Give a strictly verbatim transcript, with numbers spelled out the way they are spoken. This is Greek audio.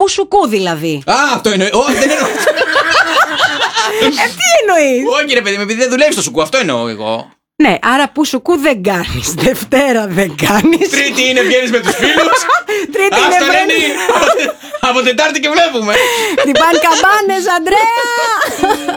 που σου κου δηλαδή. Α, αυτό εννοεί. Όχι, δεν εννοώ. Ε, τι εννοείς? Όχι, ρε παιδί, επειδή δεν δουλεύει στο σουκού, αυτό εννοώ εγώ. Ναι, άρα που σου κου δεν κάνεις. Δευτέρα δεν κάνεις. Τρίτη είναι βγαίνεις με τους φίλους. Τρίτη Άστα, είναι Ρένι. βρένει. Από Τετάρτη και βλέπουμε. Χτυπάνε καμπάνες, Αντρέα.